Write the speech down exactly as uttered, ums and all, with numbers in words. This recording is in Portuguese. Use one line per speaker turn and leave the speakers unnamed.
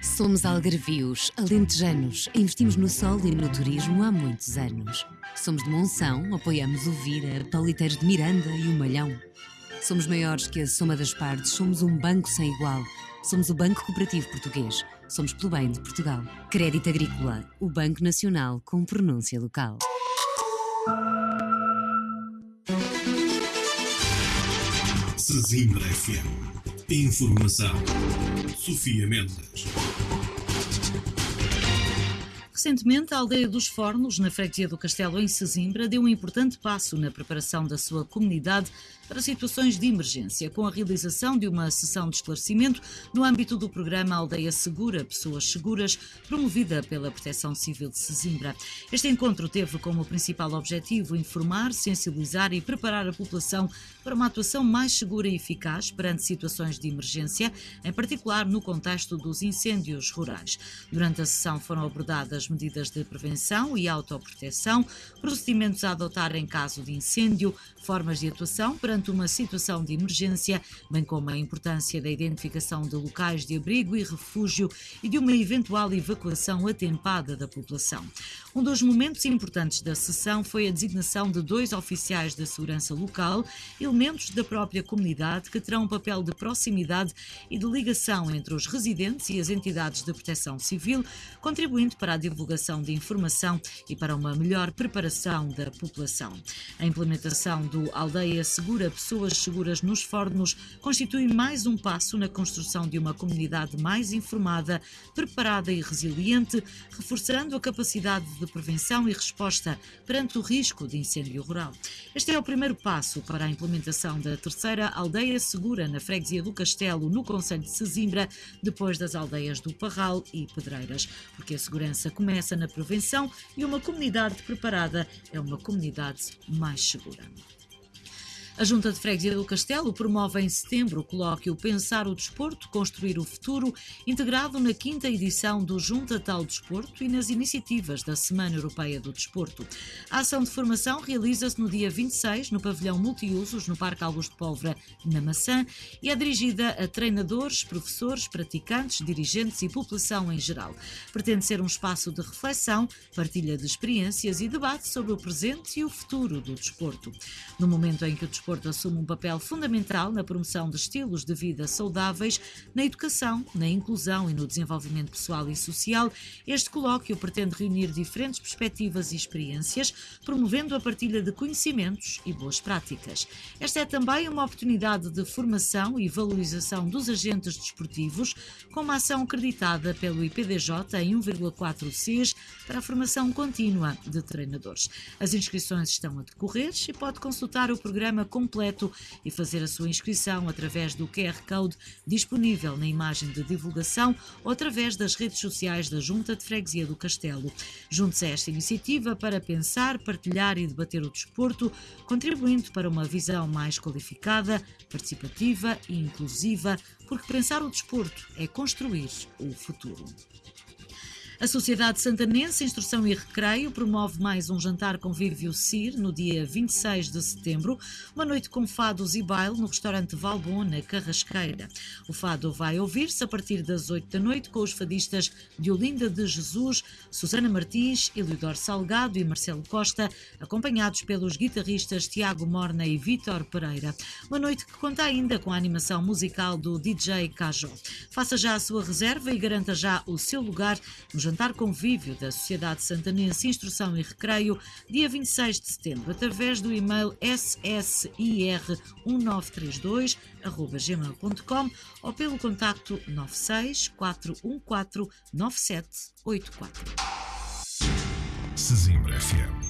Somos algarvios, alentejanos, investimos no sol e no turismo há muitos anos. Somos de Monção, apoiamos o Vira, Pauliteiros de Miranda e o Malhão. Somos maiores que a soma das partes, somos um banco sem igual. Somos o Banco Cooperativo Português, somos pelo bem de Portugal. Crédito Agrícola, o Banco Nacional com pronúncia local.
Sesimbra F M. Informação. Sofia Mendes.
Recentemente, a aldeia dos Fornos, na freguesia do Castelo, em Sesimbra, deu um importante passo na preparação da sua comunidade para situações de emergência, com a realização de uma sessão de esclarecimento no âmbito do programa Aldeia Segura, Pessoas Seguras, promovida pela Proteção Civil de Sesimbra. Este encontro teve como principal objetivo informar, sensibilizar e preparar a população para uma atuação mais segura e eficaz perante situações de emergência, em particular no contexto dos incêndios rurais. Durante a sessão foram abordadas medidas de prevenção e autoproteção, procedimentos a adotar em caso de incêndio, formas de atuação perante uma situação de emergência, bem como a importância da identificação de locais de abrigo e refúgio e de uma eventual evacuação atempada da população. Um dos momentos importantes da sessão foi a designação de dois oficiais da segurança local, elementos da própria comunidade que terão um papel de proximidade e de ligação entre os residentes e as entidades de proteção civil, contribuindo para a divulgação de informação e para uma melhor preparação da população. A implementação do Aldeia Segura, Pessoas Seguras nos Fornos constitui mais um passo na construção de uma comunidade mais informada, preparada e resiliente, reforçando a capacidade de prevenção e resposta perante o risco de incêndio rural. Este é o primeiro passo para a implementação da terceira Aldeia Segura na freguesia do Castelo, no concelho de Sesimbra, depois das aldeias do Parral e Pedreiras, porque a segurança começa na prevenção e uma comunidade preparada é uma comunidade mais segura. A Junta de Freguesia do Castelo promove em setembro o colóquio Pensar o Desporto, Construir o Futuro, integrado na quinta edição do Junta Tal Desporto e nas iniciativas da Semana Europeia do Desporto. A ação de formação realiza-se no dia vinte e seis, no pavilhão multiusos, no Parque Augusto Pólvora, na Maçã, e é dirigida a treinadores, professores, praticantes, dirigentes e população em geral. Pretende ser um espaço de reflexão, partilha de experiências e debate sobre o presente e o futuro do desporto. No momento em que o desporto assume um papel fundamental na promoção de estilos de vida saudáveis, na educação, na inclusão e no desenvolvimento pessoal e social, este colóquio pretende reunir diferentes perspectivas e experiências, promovendo a partilha de conhecimentos e boas práticas. Esta é também uma oportunidade de formação e valorização dos agentes desportivos, com uma ação acreditada pelo I P D J em um vírgula quatro C E S para a formação contínua de treinadores. As inscrições estão a decorrer e pode consultar o programa completo e fazer a sua inscrição através do Q R Code disponível na imagem de divulgação ou através das redes sociais da Junta de Freguesia do Castelo. Junte-se a esta iniciativa para pensar, partilhar e debater o desporto, contribuindo para uma visão mais qualificada, participativa e inclusiva, porque pensar o desporto é construir o futuro. A Sociedade Santanense Instrução e Recreio promove mais um jantar convívio C I R no dia vinte e seis de setembro, uma noite com fados e baile no restaurante Valbon, na Carrasqueira. O fado vai ouvir-se a partir das oito da noite com os fadistas Diolinda de Jesus, Susana Martins, Eliodoro Salgado e Marcelo Costa, acompanhados pelos guitarristas Tiago Morna e Vítor Pereira. Uma noite que conta ainda com a animação musical do D J Cajó. Faça já a sua reserva e garanta já o seu lugar no jantar Jantar Convívio da Sociedade Santanense Instrução e Recreio, dia vinte e seis de setembro, através do e-mail s s i r um nove três dois arroba gmail ponto com ou pelo contacto nove seis quatro um quatro nove sete oito quatro.
Sesimbra F M.